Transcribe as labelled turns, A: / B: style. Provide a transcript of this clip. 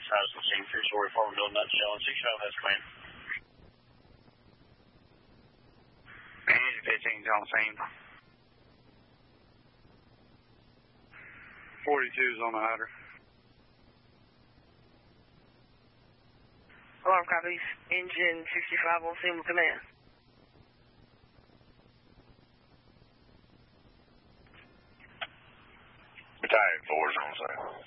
A: Status of scene, 3-story apartment building, nutshell, and 65 has claim.
B: Engine 15's on scene.
C: 42's on the Hatter.
D: Alarm copies. Engine 65 on scene with command.
E: Battalion 4's on scene.